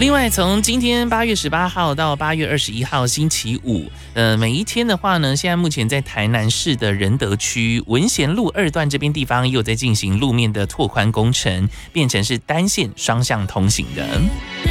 另外，从今天8月18号到8月21号星期五，每一天的话呢，现在目前在台南市的仁德区文贤路2段这边地方，又在进行路面的拓宽工程，变成是单线双向通行的。